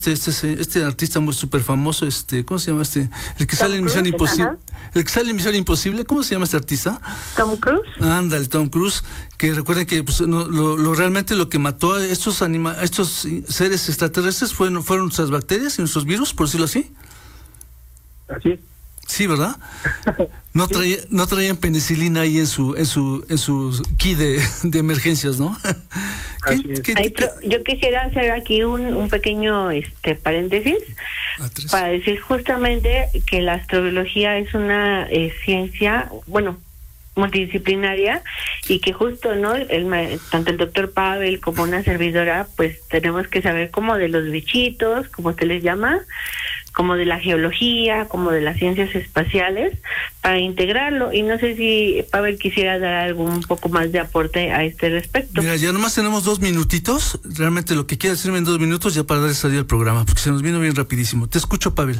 Este artista muy súper famoso, ¿cómo se llama este? El que sale en Misión Imposible. Ajá. El que sale en Misión Imposible, ¿cómo se llama este artista? Tom Cruise. Anda, el Tom Cruise, que recuerden que pues, realmente lo que mató a estos seres extraterrestres fueron nuestras bacterias y nuestros virus, por decirlo así. Así es. Sí, ¿verdad? No traían penicilina ahí en su key de emergencias, ¿no? Yo quisiera hacer aquí un pequeño paréntesis para decir justamente que la astrobiología es una ciencia, multidisciplinaria, y que justo, ¿no? Tanto el doctor Pavel como una servidora, pues tenemos que saber como de los bichitos, como se les llama, como de la geología, como de las ciencias espaciales, para integrarlo. Y no sé si Pavel quisiera dar un poco más de aporte a este respecto. Mira, ya nomás tenemos 2 minutitos. Realmente lo que quiera decirme en 2 minutos ya para dar salida al programa, porque se nos vino bien rapidísimo. Te escucho, Pavel.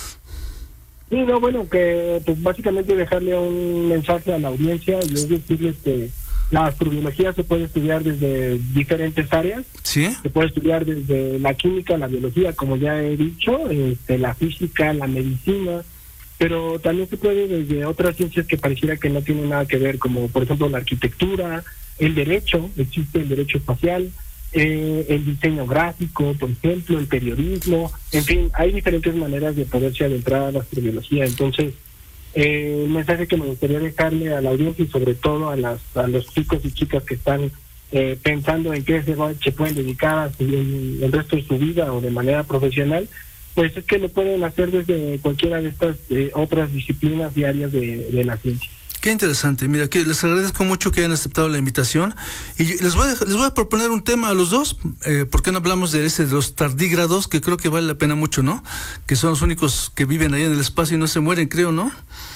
Sí, no, bueno, que pues básicamente dejarle un mensaje a la audiencia y es decirles que la astrobiología se puede estudiar desde diferentes áreas. ¿Sí? Se puede estudiar desde la química, la biología, como ya he dicho, la física, la medicina, pero también se puede desde otras ciencias que pareciera que no tienen nada que ver, como por ejemplo la arquitectura, el derecho, existe el derecho espacial, el diseño gráfico, por ejemplo, el periodismo, en fin, hay diferentes maneras de poderse adentrar a la astrobiología. Entonces, el mensaje que me gustaría dejarle a la audiencia y sobre todo a los chicos y chicas que están pensando en qué se pueden dedicar el resto de su vida o de manera profesional, pues es que lo pueden hacer desde cualquiera de estas otras disciplinas y áreas de la ciencia. Qué interesante. Mira, que les agradezco mucho que hayan aceptado la invitación y les voy a proponer un tema a los dos. ¿Por qué no hablamos de los tardígrados, que creo que vale la pena mucho, ¿no? Que son los únicos que viven ahí en el espacio y no se mueren, creo, ¿no?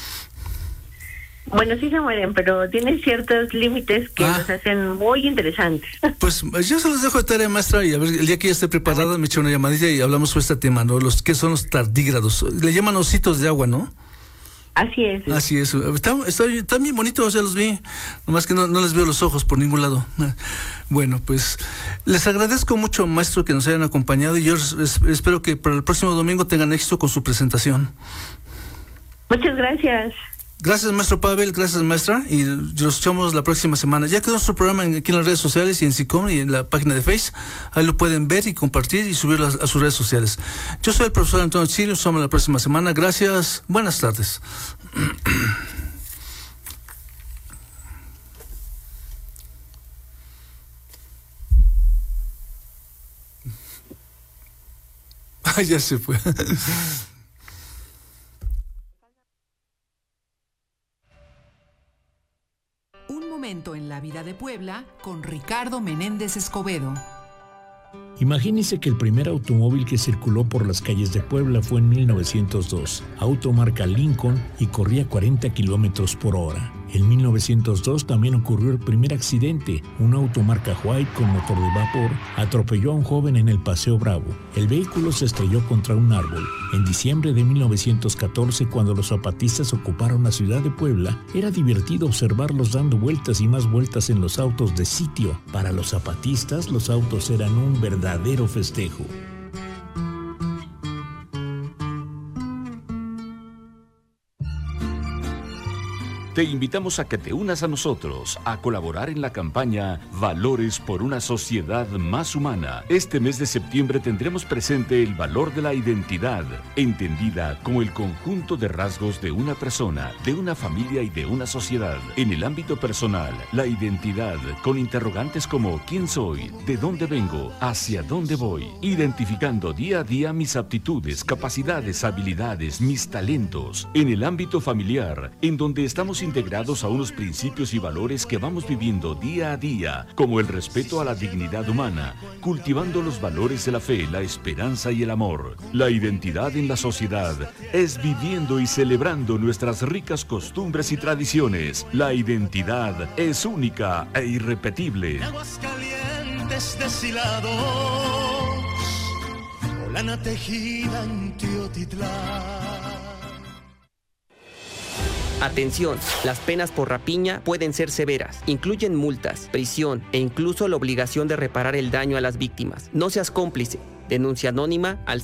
Bueno, sí se mueren, pero tienen ciertos límites que los hacen muy interesantes. Pues yo se los dejo de tarea, maestra, y a ver, el día que ya esté preparada me echa una llamadita y hablamos sobre este tema, ¿no? ¿Qué son los tardígrados? Le llaman ositos de agua, ¿no? Así es. Así es. Están bien bonitos, ya los vi. Nomás que no les veo los ojos por ningún lado. Bueno, pues les agradezco mucho, maestro, que nos hayan acompañado y yo espero que para el próximo domingo tengan éxito con su presentación. Muchas gracias. Gracias, maestro Pavel, gracias, maestra, y nos escuchamos la próxima semana. Ya quedó nuestro programa aquí en las redes sociales y en SICOM y en la página de Face. Ahí lo pueden ver y compartir y subirlo a sus redes sociales. Yo soy el profesor Antonio Chile, nos vemos la próxima semana. Gracias, buenas tardes. Ya se fue. En la vida de Puebla con Ricardo Menéndez Escobedo. Imagínese que el primer automóvil que circuló por las calles de Puebla fue en 1902, auto marca Lincoln y corría 40 kilómetros por hora. En 1902 también ocurrió el primer accidente. Un auto marca White con motor de vapor atropelló a un joven en el Paseo Bravo. El vehículo se estrelló contra un árbol. En diciembre de 1914, cuando los zapatistas ocuparon la ciudad de Puebla, era divertido observarlos dando vueltas y más vueltas en los autos de sitio. Para los zapatistas, los autos eran un verdadero festejo. Te invitamos a que te unas a nosotros a colaborar en la campaña Valores por una sociedad más humana. Este mes de septiembre tendremos presente el valor de la identidad, entendida como el conjunto de rasgos de una persona, de una familia y de una sociedad. En el ámbito personal, la identidad con interrogantes como ¿quién soy? ¿De dónde vengo? ¿Hacia dónde voy? Identificando día a día mis aptitudes, capacidades, habilidades, mis talentos. En el ámbito familiar, en donde estamos integrados a unos principios y valores que vamos viviendo día a día, como el respeto a la dignidad humana, cultivando los valores de la fe, la esperanza y el amor. La identidad en la sociedad es viviendo y celebrando nuestras ricas costumbres y tradiciones. La identidad es única e irrepetible. Aguascalientes deshilados, o lana tejida en Teotitlán. Atención, las penas por rapiña pueden ser severas. Incluyen multas, prisión e incluso la obligación de reparar el daño a las víctimas. No seas cómplice. Denuncia anónima al